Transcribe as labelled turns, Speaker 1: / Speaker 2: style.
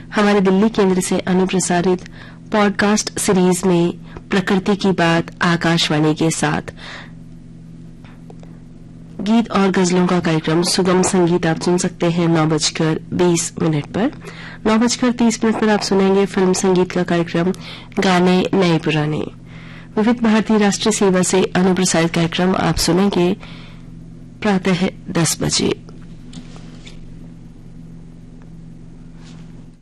Speaker 1: हमारे दिल्ली केंद्र से अनुप्रसारित पॉडकास्ट सीरीज में प्रकृति की बात आकाशवाणी के साथ गीत और गजलों का कार्यक्रम सुगम संगीत आप सुन सकते हैं 9:20 पर। 9:30 पर आप सुनेंगे फिल्म संगीत का कार्यक्रम गाने नए पुराने। विविध भारतीय राष्ट्रीय सेवा से अनुप्रसारित कार्यक्रम आप सुनेंगे प्रातः 10 बजे।